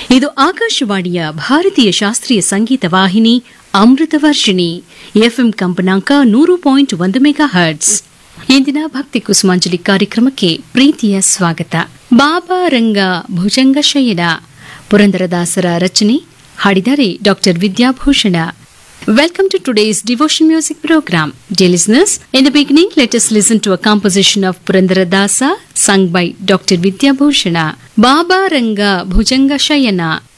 ಇದು ಆಕಾಶವಾಣಿಯ ಭಾರತೀಯ ಶಾಸ್ತ್ರೀಯ ಸಂಗೀತ ವಾಹಿನಿ ಅಮೃತವರ್ಷಿಣಿ ಎಫ್ಎಂ ಕಂಪನಾಂಕ 100.1 ಮೆಗಾಹರ್ಟ್ಸ್. ಇಂದಿನ ಭಕ್ತಿ ಕುಸುಮಾಂಜಲಿ ಕಾರ್ಯಕ್ರಮಕ್ಕೆ ಪ್ರೀತಿಯ ಸ್ವಾಗತ. ಬಾಬಾ ರಂಗ ಭುಜಂಗ ಶಯನ ಪುರಂದರದಾಸರ ರಚನೆ, ಹಾಡಿದ್ದಾರೆ doctor Vidyabhushana. Welcome to today's devotion music program. Dear listeners, in the beginning, let us listen to a composition of Purandaradasa sung by Dr. Vidyabhushana. Baba Ranga Bhujanga Shayana.